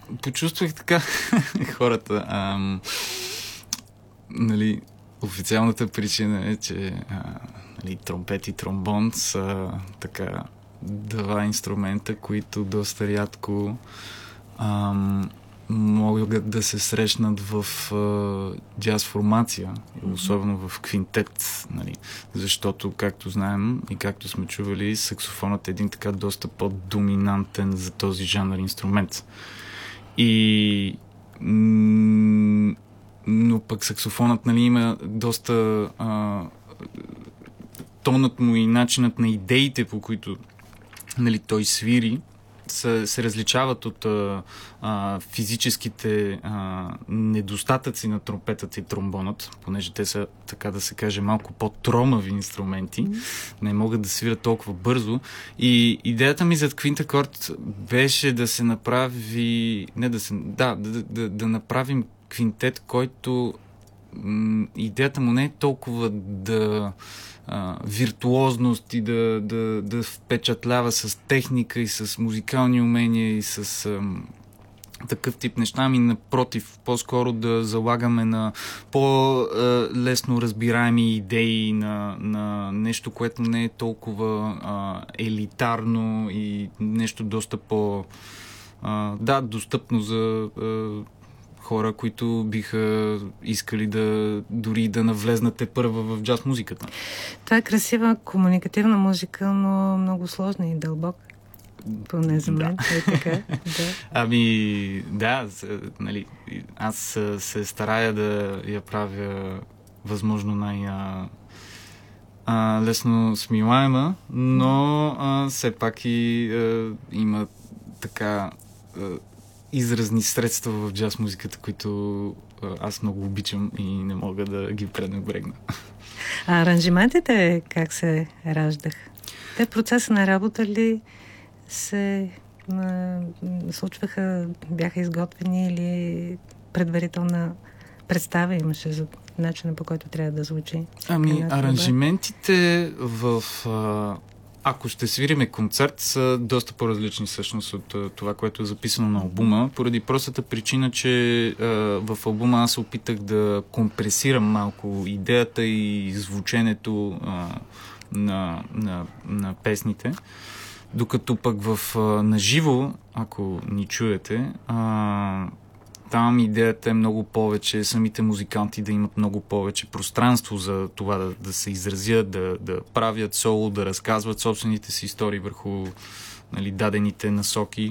почувствах така хората. Нали, официалната причина е, че нали, тромпет и тромбон са така два инструмента, които доста рядко могат да се срещнат в джаз формация, особено в квинтет, нали? Защото, както знаем и както сме чували, саксофонът е един така доста по-доминантен за този жанр инструмент. И но пък саксофонът, нали, има доста тонът му и начинът на идеите, по които, нали, той свири, се различават от физическите недостатъци на тромпетът и тромбонът, понеже те са, така да се каже, малко по-тромави инструменти, не могат да свират толкова бързо. И идеята ми зад квинтакорд беше да се направи, да направим квинтет, който идеята му не е толкова да виртуозност и да впечатлява с техника и с музикални умения и с такъв тип неща, ами напротив, по-скоро да залагаме на по-лесно разбираеми идеи, на нещо, което не е толкова елитарно и нещо доста достъпно за хора, които биха искали дори да навлезнат първа в джаз музиката. Това е красива комуникативна музика, но много сложна и дълбока. Поне за мен. Е така. Да. Ами, да, нали, аз се старая да я правя възможно лесно смилаема, но все пак и има така изразни средства в джаз музиката, които аз много обичам и не мога да ги пренебрегна. А аранжиментите как се раждаха? Те в процеса на работа ли се случваха, бяха изготвени или предварителна представа имаше за начина, по който трябва да звучи? Ами, аранжиментите ако ще свириме концерт, са доста по-различни всъщност от това, което е записано на албума, поради простата причина, че в албума аз се опитах да компресирам малко идеята и звученето на песните, докато пък наживо, ако ни чуете, там идеята е много повече, самите музиканти да имат много повече пространство за това да се изразят, да правят соло, да разказват собствените си истории върху, нали, дадените насоки.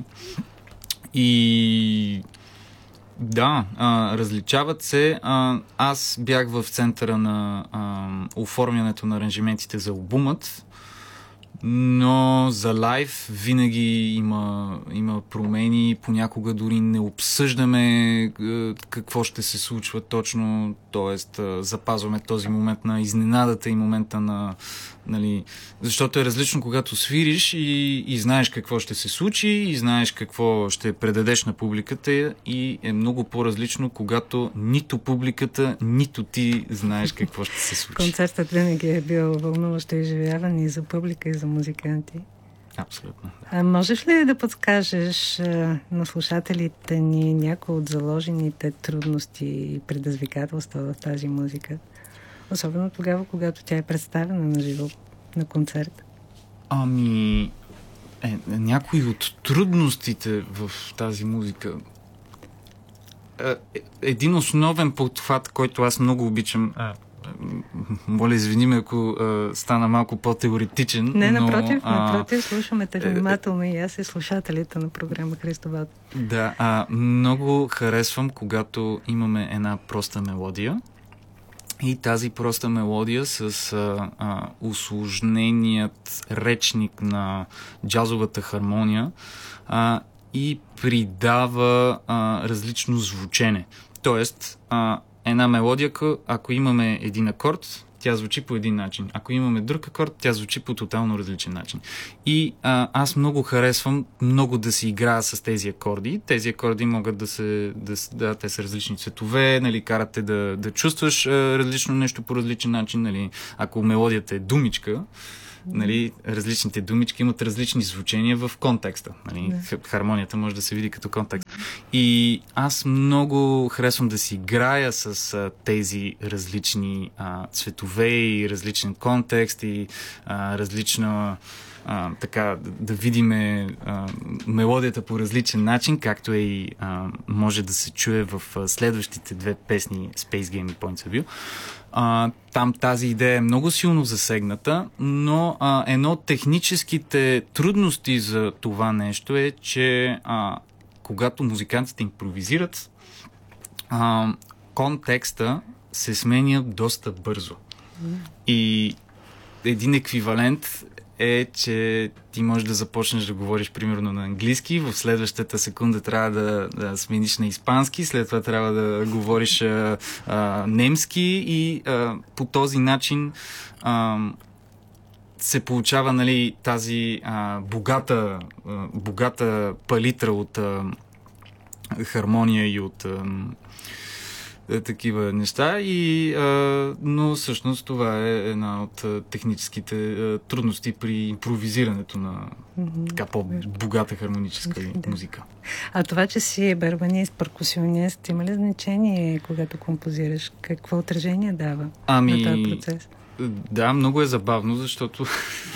И да, различават се. Аз бях в центъра на оформянето на аранжиментите за албумът, но за лайв винаги има промени, понякога дори не обсъждаме какво ще се случва точно, т.е. запазваме този момент на изненадата и момента на, нали, защото е различно, когато свириш и знаеш какво ще се случи и знаеш какво ще предадеш на публиката, и е много по-различно, когато нито публиката, нито ти знаеш какво ще се случи. Концертът винаги е бил вълнуващо изживяване и за публика, и за музиканти. Абсолютно. А можеш ли да подскажеш на слушателите ни някои от заложените трудности и предизвикателства в тази музика? Особено тогава, когато тя е представена на живо на концерт. Ами, някои от трудностите в тази музика. Един основен подхват, който аз много обичам. Моля, извини ме, ако стана малко по-теоретичен. Не, напротив, слушаме те внимателно и аз и слушателите на програма Христо Бат. Да, много харесвам, когато имаме една проста мелодия и тази проста мелодия с усложненият речник на джазовата хармония и придава различно звучене. Тоест, една мелодия, ако имаме един акорд, тя звучи по един начин. Ако имаме друг акорд, тя звучи по тотално различен начин. И аз много харесвам много да си играя с тези акорди. Тези акорди могат те са различни цветове, нали, карате да чувстваш различно нещо по различен начин. Нали. Ако мелодията е думичка, нали, различните думички имат различни звучения в контекста. Нали. Хармонията може да се види като контекст. И аз много харесвам да си играя с тези различни цветове и различен контекст и различна така да видиме мелодията по различен начин, както е и може да се чуе в следващите две песни Space Game и Points of View. Там тази идея е много силно засегната, но едно от техническите трудности за това нещо е, че когато музикантите импровизират, контекста се сменя доста бързо. И един еквивалент е, че ти можеш да започнеш да говориш примерно на английски, в следващата секунда трябва да смениш на испански, след това трябва да говориш немски и по този начин се получава, нали, тази богата палитра от хармония и от такива неща, но всъщност това е една от техническите трудности при импровизирането на така по-богата хармоническа музика. А това, че си барабанист, перкусионист, има ли значение, когато композираш? Какво отражение дава на този процес? Да, много е забавно, защото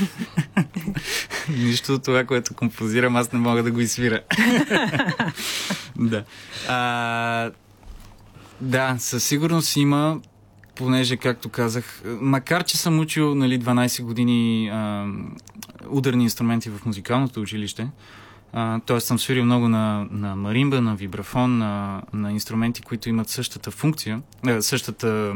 нищо от това, което композирам, аз не мога да го изсвиря. Да. Да, със сигурност има, понеже, както казах, макар че съм учил 12 години ударни инструменти в музикалното училище, т.е. съм свирил много на маримба, на вибрафон, на инструменти, които имат същата функция, същата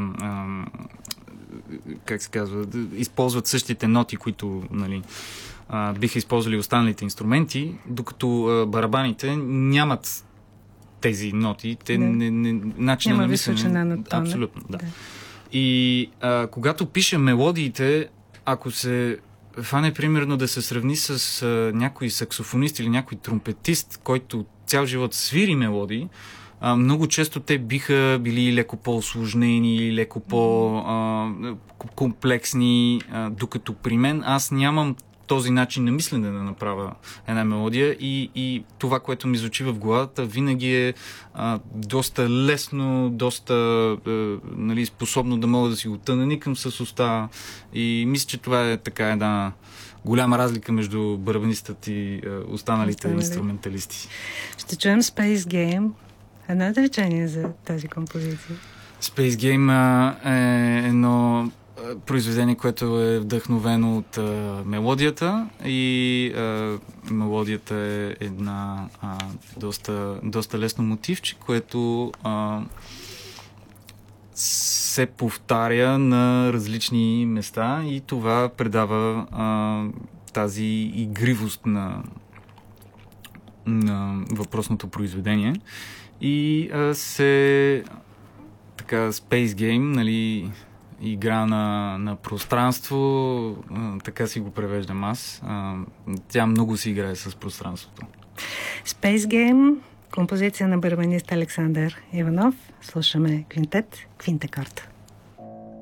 как се казва, използват същите ноти, които биха използвали останалите инструменти, докато барабаните нямат тези ноти, начинът на мислене... Абсолютно, да. И когато пише мелодиите, ако се фане примерно да се сравни с някой саксофонист или някой тромпетист, който цял живот свири мелодии, много често те биха били леко по-усложнени или леко по-комплексни, докато при мен аз нямам този начин на мислене да направя една мелодия и това, което ми звучи в главата, винаги е доста лесно, доста способно да мога да си го тънаникам с уста и мисля, че това е така една голяма разлика между барабанистът и останалите инструменталисти. Ще чуем Space Game. Едно отречение за тази композиция. Space Game е едно произведение, което е вдъхновено от мелодията и мелодията е една доста лесно мотивче, което се повтаря на различни места и това предава тази игривост на въпросното произведение и така Space Game, нали, игра на пространство, така си го превеждам аз. Тя много си играе с пространството. Space Game, композиция на барабанист Александър Иванов. Слушаме квинтет, квинтакорд.